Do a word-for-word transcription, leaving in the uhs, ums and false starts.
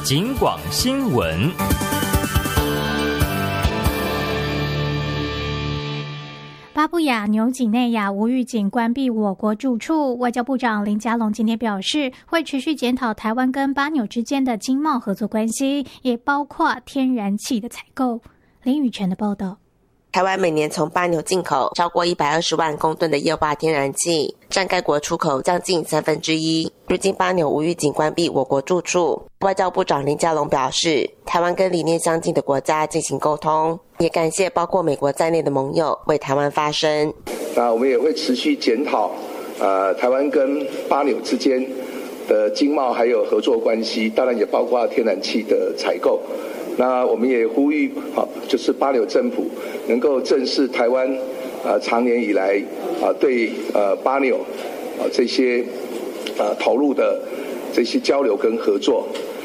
警广新闻。 巴布亚纽几内亚无预警关闭我国驻处，外交部长林佳龙今天表示，会持续检讨台湾跟巴纽之间的经贸合作关系，也包括天然气的采购。林宇晨的报道。 台湾每年从巴纽进口超过一百二十万公吨的液化天然气，占该国出口将近三分之一。如今巴纽无预警关闭我国驻处，外交部长林佳龙表示，台湾跟理念相近的国家进行沟通，也感谢包括美国在内的盟友为台湾发声。 那我们也会持续检讨，呃，台湾跟巴纽之间的经贸还有合作关系，当然也包括天然气的采购。那我们也呼吁，好，就是巴纽政府能够正视台湾，呃，长年以来啊、呃、对呃巴纽啊、呃、这些啊、呃、投入的这些交流跟合作，